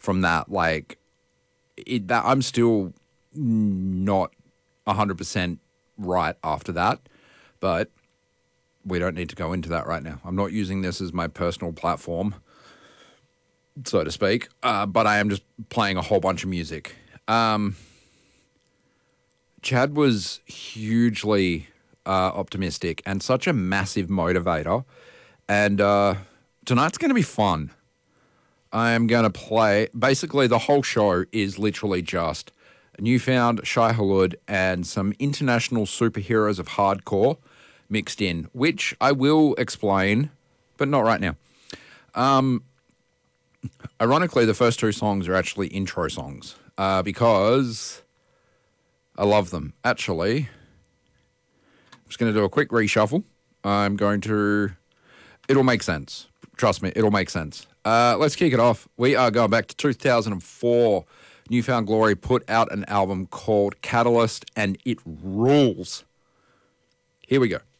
from that. Like, I'm still not 100% right after that, but we don't need to go into that right now. I'm not using this as my personal platform, so to speak, but I am just playing a whole bunch of music. Chad was hugely optimistic and such a massive motivator, and tonight's going to be fun. I am going to play, basically the whole show is literally just Newfound, Shai Hulud, and some international superheroes of hardcore mixed in, which I will explain, but not right now. Ironically, the first two songs are actually intro songs because I love them. Actually, I'm just going to do a quick reshuffle. It'll make sense. Trust me, it'll make sense. Let's kick it off. We are going back to 2004. Newfound Glory put out an album called Catalyst, and it rules. Here we go.